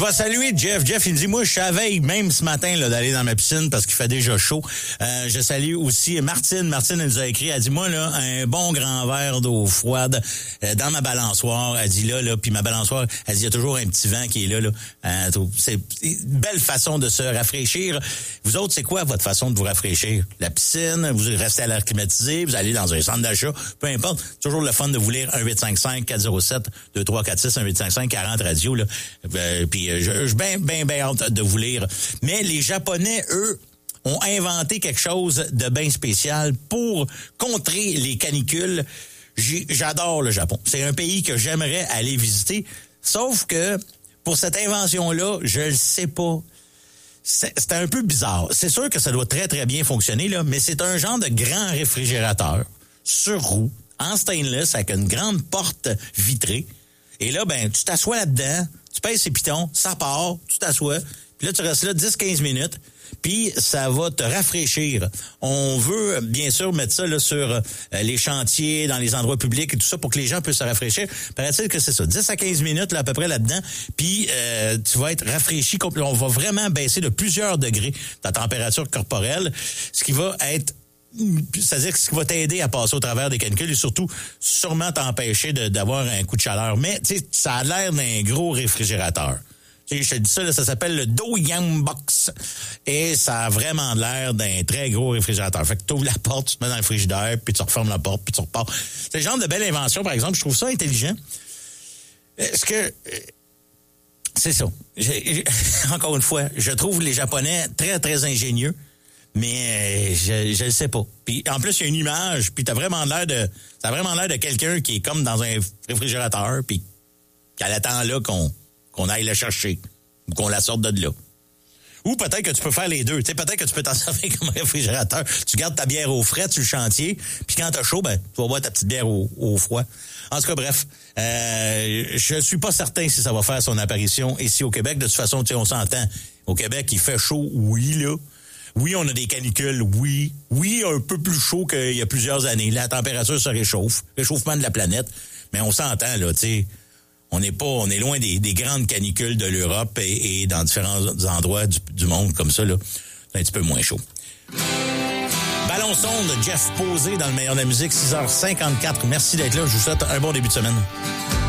vais saluer Jeff. Jeff, il me dit, moi, je savais même ce matin là, d'aller dans ma piscine parce qu'il fait déjà chaud. Je salue aussi Martine. Martine, elle nous a écrit, elle dit, moi, là, un bon grand verre d'eau froide dans ma balançoire. Elle dit, là, puis ma balançoire, elle dit, il y a toujours un petit vent qui est là. C'est une belle façon de se rafraîchir. Vous autres, c'est quoi votre façon de vous rafraîchir? La piscine, vous restez à l'air climatisé, vous allez dans un centre d'achat, peu importe. Toujours le fun de vous lire 1-855-407-2346, 1-855-40-radio, là. Puis je suis bien hâte de vous lire. Mais les Japonais, eux, ont inventé quelque chose de bien spécial pour contrer les canicules. J'adore le Japon. C'est un pays que j'aimerais aller visiter. Sauf que pour cette invention-là, je le sais pas. C'est un peu bizarre. C'est sûr que ça doit très, très bien fonctionner, là, mais c'est un genre de grand réfrigérateur sur roue, en stainless, avec une grande porte vitrée. Et là, ben, tu t'assois là-dedans, tu pèses ses pitons, ça part, tu t'assois, puis là, tu restes là 10-15 minutes, puis ça va te rafraîchir. On veut, bien sûr, mettre ça là sur les chantiers, dans les endroits publics et tout ça, pour que les gens puissent se rafraîchir. Paraît-il que c'est ça, 10 à 15 minutes là, à peu près là-dedans, puis tu vas être rafraîchi complètement. On va vraiment baisser de plusieurs degrés ta température corporelle, ce qui va être... C'est-à-dire que ce qui va t'aider à passer au travers des canicules et surtout sûrement t'empêcher d'avoir un coup de chaleur. Mais tu sais, ça a l'air d'un gros réfrigérateur. Je te dis ça, là, ça s'appelle le Do-Yang Box. Et ça a vraiment l'air d'un très gros réfrigérateur. Fait que tu ouvres la porte, tu te mets dans le frigidaire, puis tu refermes la porte, puis tu repars. C'est le genre de belle invention, par exemple. Je trouve ça intelligent. Est-ce que... C'est ça. Encore une fois, je trouve les Japonais très, très ingénieux. Mais je le sais pas. Puis en plus, il y a une image, puis ça a vraiment l'air de quelqu'un qui est comme dans un réfrigérateur, puis qu'elle attend là qu'on aille la chercher, ou qu'on la sorte de là. Ou peut-être que tu peux faire les deux. Tu sais, peut-être que tu peux t'en servir comme réfrigérateur. Tu gardes ta bière au frais sur le chantier, puis quand t'as chaud, ben tu vas boire ta petite bière au froid. En tout cas, bref, je suis pas certain si ça va faire son apparition ici au Québec. De toute façon, tu sais, on s'entend. Au Québec, il fait chaud, oui, là. Oui, on a des canicules, oui. Oui, un peu plus chaud qu'il y a plusieurs années. La température se réchauffe, réchauffement de la planète. Mais on s'entend, là, tu sais, on est loin des grandes canicules de l'Europe et dans différents endroits du monde comme ça, là. C'est un petit peu moins chaud. Ballon son de Jeff Posé dans le meilleur de la musique, 6h54. Merci d'être là. Je vous souhaite un bon début de semaine.